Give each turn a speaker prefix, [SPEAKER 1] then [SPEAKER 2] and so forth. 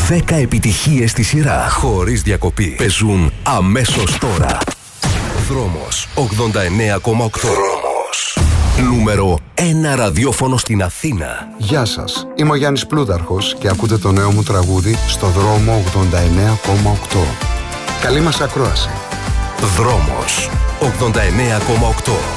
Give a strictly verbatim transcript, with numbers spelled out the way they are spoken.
[SPEAKER 1] δέκα επιτυχίες στη σειρά, χωρίς διακοπή. Παίζουν αμέσως τώρα. Δρόμος ογδόντα εννέα κόμμα οκτώ. Δρόμος. Νούμερο ένα ραδιόφωνο στην Αθήνα.
[SPEAKER 2] Γεια σας, είμαι ο Γιάννης Πλούταρχος και ακούτε το νέο μου τραγούδι στο Δρόμο ογδόντα εννέα κόμμα οκτώ. Καλή μας ακρόαση.
[SPEAKER 1] Δρόμος ογδόντα εννέα κόμμα οκτώ.